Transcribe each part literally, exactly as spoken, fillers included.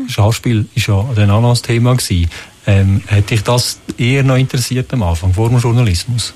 Schauspiel ist ja dann auch noch ein Thema gewesen. Ähm, hat dich das eher noch interessiert am Anfang, vor dem Journalismus?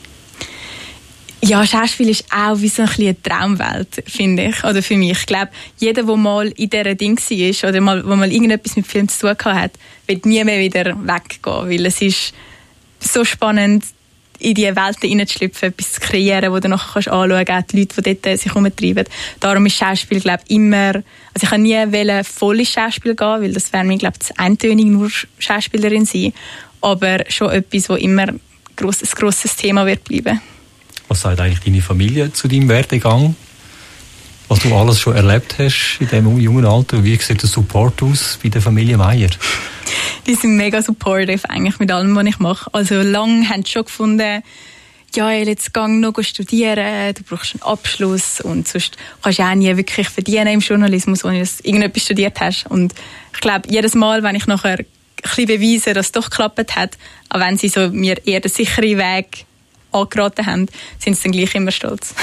Ja, Schauspiel ist auch wie so ein bisschen eine Traumwelt, finde ich, oder für mich. Ich glaube, jeder, der mal in dieser Ding war oder mal, wo mal irgendetwas mit Film zu tun hat, wird nie mehr wieder weggehen, weil es ist so spannend, in diese Welt hineinzuschlüpfen, etwas zu kreieren, wo du nachher kannst anschauen kannst, die Leute, die dort sich herumtreiben. Darum ist Schauspiel, glaube ich, immer... Also ich kann nie wollen, voll ins Schauspiel gehen, weil das wäre mir, glaube ich, eintönig nur Schauspielerin sein. Aber schon etwas, das immer ein grosses, grosses Thema wird bleiben. Was sagt eigentlich deine Familie zu deinem Werdegang? Was du alles schon erlebt hast in diesem jungen Alter? Wie sieht der Support aus bei der Familie Meier? Die sind mega supportive eigentlich mit allem, was ich mache. Also lange haben sie schon gefunden, ja, jetzt geh noch studieren, du brauchst einen Abschluss und sonst kannst du auch nie wirklich verdienen im Journalismus, wenn du irgendetwas studiert hast. Und ich glaube, jedes Mal, wenn ich nachher ein bisschen beweise, dass es doch geklappt hat, auch wenn sie so mir eher den sicheren Weg angeraten haben, sind sie dann gleich immer stolz.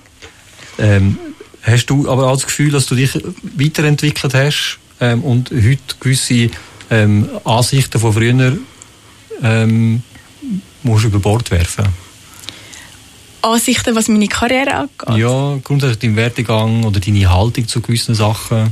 ähm, hast du aber auch das Gefühl, dass du dich weiterentwickelt hast ähm, und heute gewisse ähm, Ansichten von früher ähm, musst du über Bord werfen? Ansichten, was meine Karriere angeht? Ja, grundsätzlich dein Werdegang oder deine Haltung zu gewissen Sachen?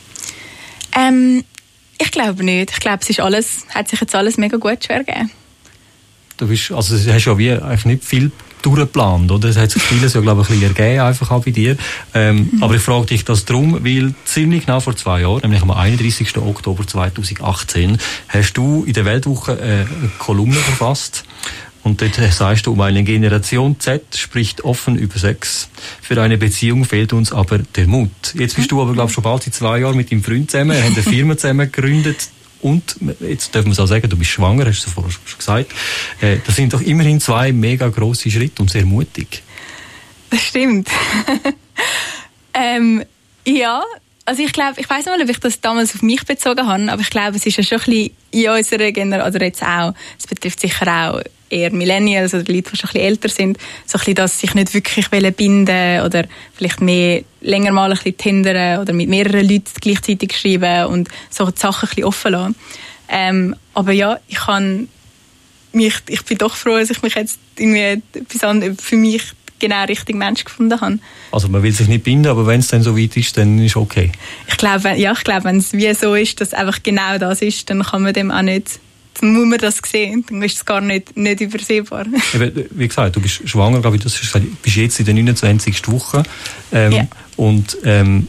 Ähm, ich glaube nicht. Ich glaube, es ist alles, hat sich jetzt alles mega gut schon ergeben. Du bist, also du hast ja wie eigentlich nicht viel durchgeplant, oder? Es hat sich vieles ja, glaube ich, ein bisschen ergeben, einfach auch bei dir. Ähm, mhm. Aber ich frage dich das darum, weil ziemlich genau vor zwei Jahren, nämlich am einunddreißigsten Oktober zweitausendachtzehn, hast du in der Weltwoche eine Kolumne verfasst. Und dort sagst du, um eine Generation Z spricht offen über Sex. Für eine Beziehung fehlt uns aber der Mut. Jetzt bist du aber, glaube ich, schon bald seit zwei Jahren mit deinem Freund zusammen. Wir haben eine Firma zusammen gegründet. Und jetzt dürfen wir es auch sagen, du bist schwanger, hast du vorher schon gesagt. Äh, das sind doch immerhin zwei mega grosse Schritte und sehr mutig. Das stimmt. ähm, ja, also ich glaube, ich weiss nicht mal, ob ich das damals auf mich bezogen habe, aber ich glaube, es ist ja schon ein bisschen in unserer Generation, oder jetzt auch, es betrifft sicher auch eher Millennials oder Leute, die schon ein bisschen älter sind, so ein bisschen, dass sich nicht wirklich binden oder vielleicht mehr länger mal ein bisschen tindern oder mit mehreren Leuten gleichzeitig schreiben und so die Sachen ein bisschen offen lassen. Ähm, aber ja, ich kann mich, ich bin doch froh, dass ich mich jetzt irgendwie etwas anderes, für mich genau richtig Mensch gefunden habe. Also man will sich nicht binden, aber wenn es dann so weit ist, dann ist okay. Ich glaube, ja, ich glaube, wenn es wie so ist, dass einfach genau das ist, dann kann man dem auch nicht, dann muss man das sehen, dann ist es gar nicht, nicht übersehbar. Wie gesagt, du bist schwanger, glaube ich, du bist jetzt in der neunundzwanzigsten Woche. Ähm, ja. Und ähm,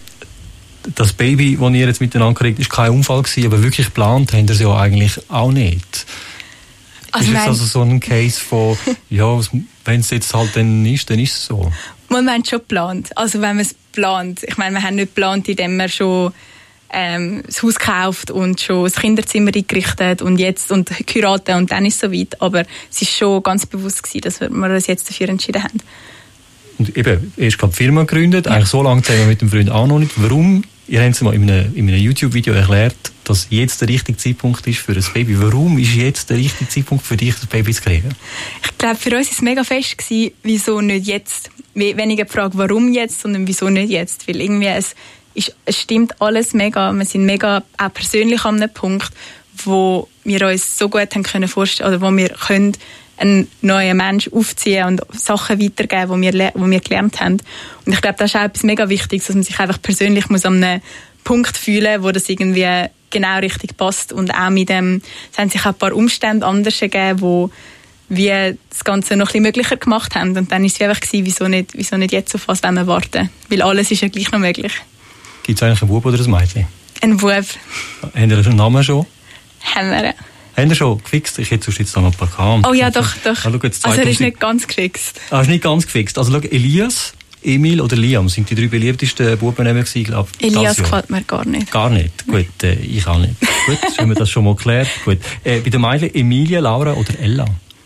das Baby, das ihr jetzt miteinander kriegt, ist kein Unfall gewesen, aber wirklich geplant haben ihr es ja eigentlich auch nicht. Also ist es also so ein Case von, ja, wenn es jetzt halt dann ist, dann ist es so? Man hat schon geplant. Also wenn man es plant. Ich meine, wir haben nicht geplant, indem wir schon ähm, das Haus gekauft und schon das Kinderzimmer eingerichtet und jetzt und geheiratet und dann ist es soweit. Aber es war schon ganz bewusst gewesen, dass wir uns jetzt dafür entschieden haben. Und eben, erst gerade die Firma gegründet, ja. Eigentlich so lange zusammen mit dem Freund auch noch nicht. Warum? Ihr habt es mal in einem, in einem YouTube-Video erklärt, dass jetzt der richtige Zeitpunkt ist für ein Baby. Warum ist jetzt der richtige Zeitpunkt für dich, das Baby zu kriegen? Ich glaube, für uns war es mega fest gewesen, wieso nicht jetzt. Weniger die Frage, warum jetzt, sondern wieso nicht jetzt. Weil irgendwie es, ist, es stimmt alles mega. Wir sind mega auch persönlich an einem Punkt, wo wir uns so gut haben können vorstellen, oder wo wir können einen neuen Mensch aufziehen und Sachen weitergeben, die wir, die wir gelernt haben. Und ich glaube, das ist auch etwas mega Wichtiges, dass man sich einfach persönlich muss an einem Punkt fühlen, wo das irgendwie genau richtig passt. Und auch mit dem, es haben sich auch ein paar Umstände anders gegeben, wo wir das Ganze noch ein bisschen möglicher gemacht haben. Und dann war es einfach gewesen, wieso nicht, wieso nicht jetzt auf was wollen wir warten? Weil alles ist ja gleich noch möglich. Gibt es eigentlich einen Bub oder ein Mädchen? Ein Bub. Haben ihr einen Namen schon? Haben wir. Haben Sie schon gefixt? Ich hätte sonst jetzt noch ein paar gehabt. Oh ja, doch, doch. Also, jetzt also er ist nicht ganz gefixt. Ah, ist nicht ganz gefixt. Also schau, Elias, Emil oder Liam sind die drei beliebtesten Bubennamen gewesen, glaube ich. Elias gefällt mir gar nicht. Gar nicht? Gut, äh, ich auch nicht. Gut, haben wir das schon mal geklärt. Gut. Äh, bei den Mädchen Emilia, Laura oder Ella?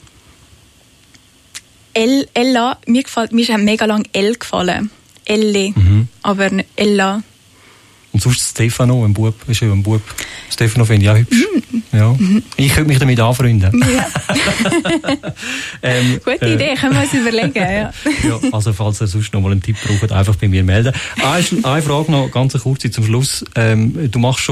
El, Ella, mir gefällt, mir ist mega lang El gefallen. Elle, mhm. aber Ella. Und sonst Stefano, ein Bub, ist ja ein Bub. Stefano finde ich auch hübsch. Mhm. Ja. Mhm. Ich könnte mich damit anfreunden. Ja. ähm, Gute äh, Idee, können wir uns überlegen. Ja. Ja, also falls ihr sonst noch mal einen Tipp braucht, einfach bei mir melden. Eine, eine Frage noch, ganz kurz zum Schluss. Ähm, du machst schon